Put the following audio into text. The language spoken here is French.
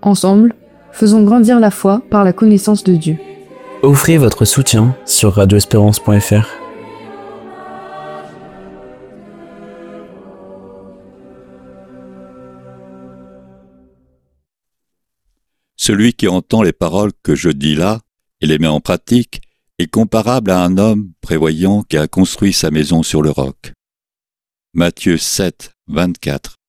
Ensemble, faisons grandir la foi par la connaissance de Dieu. Offrez votre soutien sur radioespérance.fr. Celui qui entend les paroles que je dis là et les met en pratique est comparable à un homme prévoyant qui a construit sa maison sur le roc. Matthieu 7, 24.